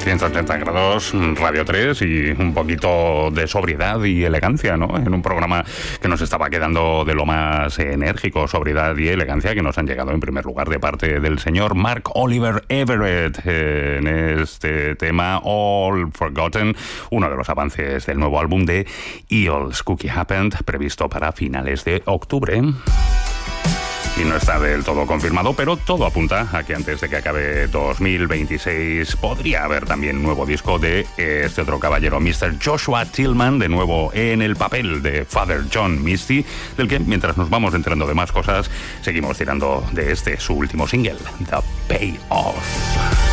180 grados, Radio 3 y un poquito de sobriedad y elegancia, ¿no? En un programa que nos estaba quedando de lo más enérgico, sobriedad y elegancia, que nos han llegado en primer lugar de parte del señor Mark Oliver Everett en este tema All Forgotten, uno de los avances del nuevo álbum de Eels, Cookie Happened, previsto para finales de octubre. Y no está del todo confirmado, pero todo apunta a que antes de que acabe 2026 podría haber también nuevo disco de este otro caballero, Mr. Joshua Tillman, de nuevo en el papel de Father John Misty, del que, mientras nos vamos enterando de más cosas, seguimos tirando de su último single, The Payoff.